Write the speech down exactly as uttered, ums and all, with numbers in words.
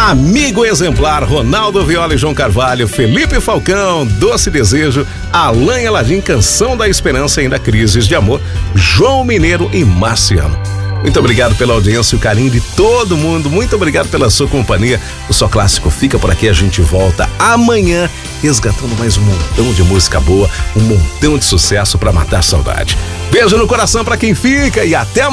Amigo Exemplar, Ronaldo Viola e João Carvalho, Felipe Falcão, Doce Desejo, Alain Aladim, Canção da Esperança e ainda Crises de Amor, João Mineiro e Marciano. Muito obrigado pela audiência e o carinho de todo mundo. Muito obrigado pela sua companhia. O Só Clássico fica por aqui. A gente volta amanhã resgatando mais um montão de música boa, um montão de sucesso para matar a saudade. Beijo no coração para quem fica e até amanhã.